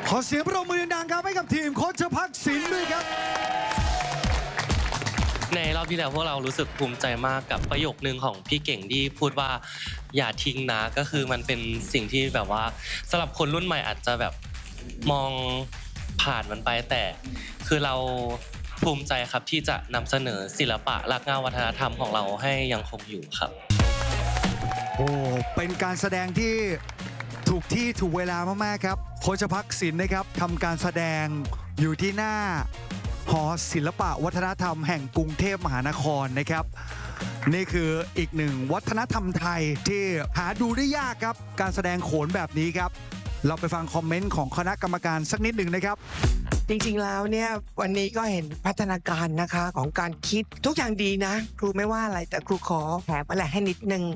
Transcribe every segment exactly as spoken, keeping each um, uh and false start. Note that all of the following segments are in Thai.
ขอเสียงปรบมือดังครับให้กับทีมโคชพักศิลป์ด้วยครับในรอบที่แล้วพวกเรารู้สึกภูมิใจมากกับประโยคนึงของพี่เก่งที่พูดว่าอย่าทิ้งนะก็คือมันเป็นสิ่งที่แบบว่าสำหรับคนรุ่นใหม่อาจจะแบบมองผ่านมันไปแต่คือเราภูมิใจครับที่จะนำเสนอศิลปะรากเหง้าวัฒนธรรมของเราให้ยังคงอยู่ครับโอ้เป็นการแสดงที่ถูกที่ถูกเวลามากๆครับโคชพักศิลป์นะครับทำการแสดงอยู่ที่หน้าหอศิลปะวัฒนธรรมแห่งกรุงเทพมหานครนะครับนี่คืออีกหนึ่งวัฒนธรรมไทยที่หาดูได้ยากครับการแสดงโขนแบบนี้ครับเราไปฟังคอมเมนต์ของคณะกรรมการสักนิดหนึ่งนะครับจริงๆแล้วเนี่ยวันนี้ก็เห็นพัฒนาการนะคะของการคิดทุกอย่างดีนะครูไม่ว่าอะไรแต่ครูขอแถมอะไรให้นิดนึง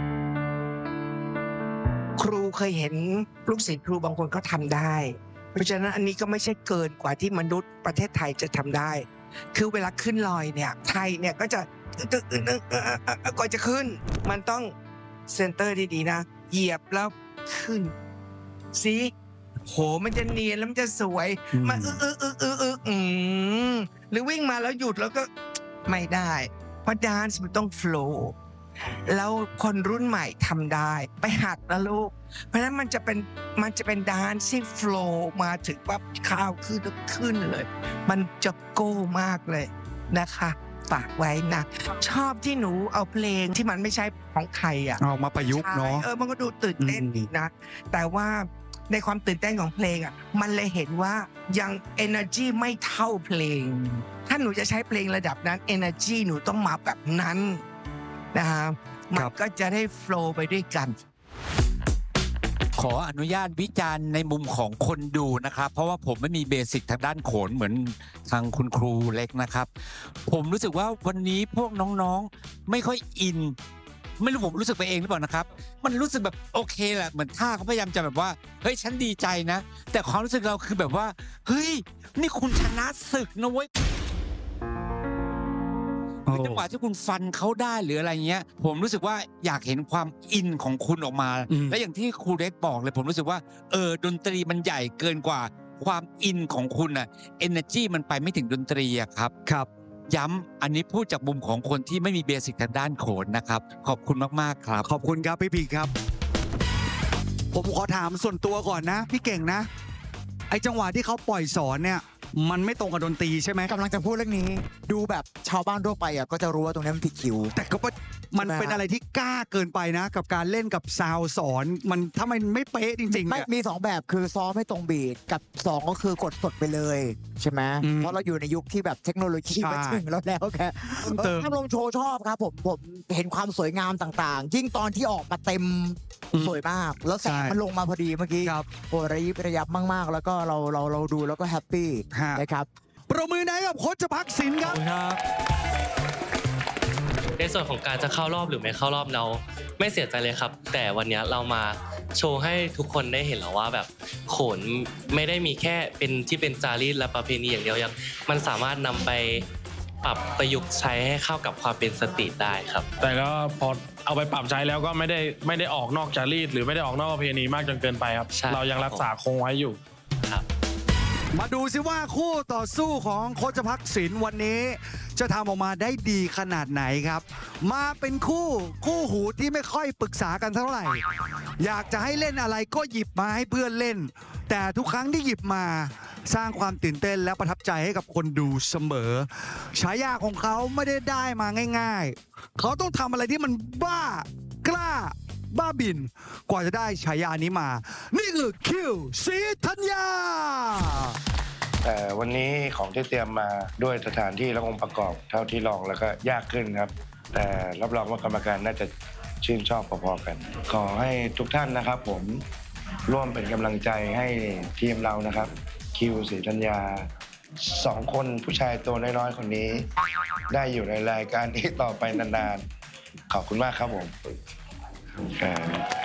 ครูเคยเห็นลูกศิษย์ครูบางคนเขาทำได้เพราะฉะนั้นอันนี้ก็ไม่ใช่เกินกว่าที่มนุษย์ประเทศไทยจะทำได้คือเวลาขึ้นลอยเนี่ยไทยเนี่ยก็จะก่อนจะขึ้นมันต้องเซนเตอร์ดีๆนะเหยียบแล้วขึ้นสิโหมันจะเนียนแล้วมันจะสวยมาเออเออเออเออเอออืมหรือวิ่งมาแล้วหยุดแล้วก็ไม่ได้เพราะดานซ์มันต้องโฟลว์แล้วคนรุ่นใหม่ทำได้ไปหัดนะลูกเพราะฉะนั้นมันจะเป็นมันจะเป็นดานซ์ที่โฟลว์มาถึงปั๊บข้าวขึ้นขึ้นเลยมันจะโก้มากเลยนะคะฝากไว้นะชอบที่หนูเอาเพลงที่มันไม่ใช่ของไทยอ่ะเอามาประยุกต์เนาะเออมันก็ดูตื่นเต้นดีนะแต่ว่าในความตื่นเต้นของเพลงอ่ะมันเลยเห็นว่ายัง energy ไม่เท่าเพลงถ้าหนูจะใช้เพลงระดับนั้น energy หนูต้องมาแบบนั้นนะฮะมันก็จะได้โฟลว์ไปด้วยกันขออนุญาตวิจารณ์ในมุมของคนดูนะครับเพราะว่าผมไม่มีเบสิกทางด้านโขนเหมือนทางคุณครูเล็กนะครับผมรู้สึกว่าวันนี้พวกน้องๆไม่ค่อยอินไม่รู้ผมรู้สึกไปเองหรือเปล่านะครับมันรู้สึกแบบโอเคแหละเหมือนท่าเขาพยายามจะแบบว่าเฮ้ยฉันดีใจนะแต่ความรู้สึกเราคือแบบว่าเฮ้ยนี่คุณชนะศึกนะเว้ยจังหวะที่คุณฟันเขาได้หรืออะไรเงี้ยผมรู้สึกว่าอยากเห็นความอินของคุณออกมาและอย่างที่ครูเล็กบอกเลยผมรู้สึกว่าเออดนตรีมันใหญ่เกินกว่าความอินของคุณน่ะ energy มันไปไม่ถึงดนตรีอะครับครับย้ำอันนี้พูดจากมุมของคนที่ไม่มีเบสิกทางด้านโขนนะครับขอบคุณมากๆครับขอบคุณครับพี่พีครับผมขอถามส่วนตัวก่อนนะพี่เก่งนะไอจังหวะที่เขาปล่อยสอนเนี่ยมันไม่ตรงกับดนตรีใช่ไหมกำลังจะพูดเรื่องนี้ดูแบบชาวบ้านทั่วไปอ่ะก็จะรู้ว่าตรงนี้มันผิดคิวแต่ก็มันเป็นอะไรที่กล้าเกินไปนะกับการเล่นกับซาวสอนมันถ้ามันไม่เป๊ะจริงๆไม่มีสองแบบคือซ้อมให้ตรงบีทกับสองก็คือกดสดไปเลยใช่ไหมเพราะเราอยู่ในยุคที่แบบเทคโนโลยีมาถึงแล้วแล้วแค่ทำลงโชว์ชอบครับผมผมเห็นความสวยงามต่างๆยิ่งตอนที่ออกมาเต็มสวยมากแล้วแสงมันลงมาพอดีเมื่อกี้โอ้ระยิบระยับมากๆแล้วก็เราเราเราดูแล้วก็แฮปปี้นะครับประมือไหนกับโค้ชพักศิลป์ครับในส่วนของการจะเข้ารอบหรือไม่เข้ารอบเราไม่เสียใจเลยครับแต่วันนี้เรามาโชว์ให้ทุกคนได้เห็นแล้วว่าแบบโขนไม่ได้มีแค่เป็นที่เป็นจารีตและประเพณีอย่างเดียวยังมันสามารถนำไปปรับประยุกต์ใช้ให้เข้ากับความเป็นสตรีทได้ครับแต่ก็พอเอาไปปรับใช้แล้วก็ไม่ได้ไม่ได้ออกนอกจารีตหรือไม่ได้ออกนอกประเพณีมากจนเกินไปครับเรายังรักษาคงไว้อยู่ครับมาดูซิว่าคู่ต่อสู้ของโคชพักศิลป์วันนี้จะทำออกมาได้ดีขนาดไหนครับมาเป็นคู่คู่หูที่ไม่ค่อยปรึกษากันเท่าไหร่อยากจะให้เล่นอะไรก็หยิบมาให้เพื่อนเล่นแต่ทุกครั้งที่หยิบมาสร้างความตื่นเต้นและประทับใจให้กับคนดูเสมอฉายาของเขาไม่ได้ได้มาง่ายๆเขาต้องทำอะไรที่มันบ้ากล้าบ้าบินกว่าจะได้ฉายานี้มานี่คือคิวศรีธัญญาแต่วันนี้ของที่เตรียมมาด้วยสถานที่และองค์ประกอบเท่าที่ลองแล้วก็ยากขึ้นครับแต่รับรองว่ากรรมการน่าจะชื่นชอบพอๆกันขอให้ทุกท่านนะครับผมร่วมเป็นกำลังใจให้ทีมเรานะครับคิวศรีธัญญาสองคนผู้ชายตัวน้อยๆคนนี้ได้อยู่ในรายการนี้ต่อไปนานๆขอบคุณมากครับผม